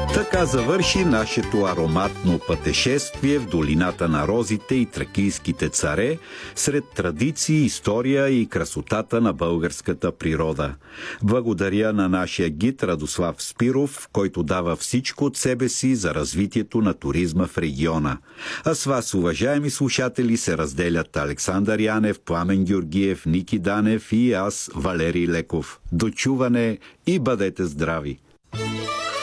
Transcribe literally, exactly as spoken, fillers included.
Така завърши нашето ароматно пътешествие в долината на розите и тракийските царе, сред традиции, история и красотата на българската природа. Благодаря на нашия гид Радослав Спиров, който дава всичко от себе си за развитието на туризма в региона. А с вас, уважаеми слушатели, се разделят Александър Янев, Пламен Георгиев, Ники Данев и аз, Валерий Леков. До чуване и бъдете здрави!